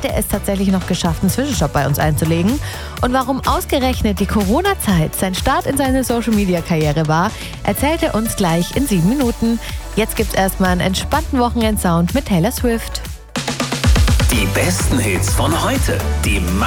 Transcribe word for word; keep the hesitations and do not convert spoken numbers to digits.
hat er es tatsächlich noch geschafft, einen Zwischenstopp bei uns einzulegen. Und warum ausgerechnet die Corona-Zeit sein Start in seine Social-Media-Karriere war, erzählt er uns gleich in sieben Minuten. Jetzt gibt's erstmal einen entspannten Wochenendsound mit Taylor Swift. Die besten Hits von heute. Die